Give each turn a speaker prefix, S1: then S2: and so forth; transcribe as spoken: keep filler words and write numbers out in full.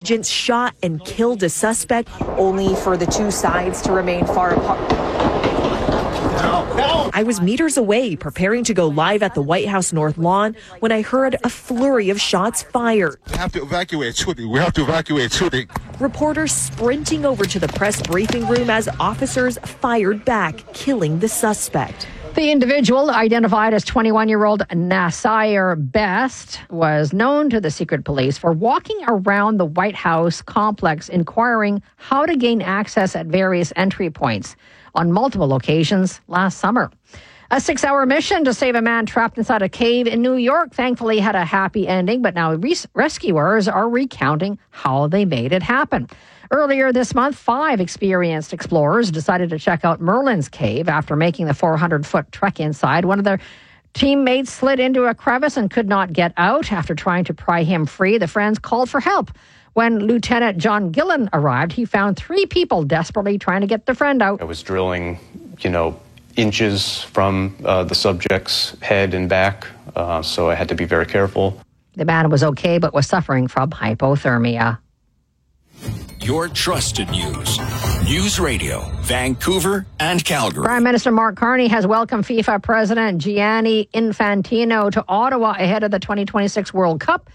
S1: agents shot and killed a suspect, only for the two sides to remain far apart. I was meters away preparing to go live at the White House North Lawn when I heard a flurry of shots fired.
S2: We have to evacuate shooting. We have to evacuate shooting.
S1: Reporters sprinting over to the press briefing room as officers fired back, killing the suspect.
S3: The individual, identified as twenty-one-year-old Nasir Best, was known to the secret police for walking around the White House complex inquiring how to gain access at various entry points on multiple occasions last summer. A six-hour mission to save a man trapped inside a cave in New York thankfully had a happy ending, but now res- rescuers are recounting how they made it happen. Earlier this month, five experienced explorers decided to check out Merlin's Cave after making the four hundred foot trek inside. One of their teammates slid into a crevice and could not get out. After trying to pry him free, the friends called for help. When Lieutenant John Gillen arrived, he found three people desperately trying to get their friend out.
S4: I was drilling, you know, inches from uh, the subject's head and back, uh, so I had to be very careful.
S3: The man was okay, but was suffering from hypothermia.
S5: Your trusted news. News Radio, Vancouver and Calgary.
S3: Prime Minister Mark Carney has welcomed FIFA President Gianni Infantino to Ottawa ahead of the twenty twenty-six World Cup.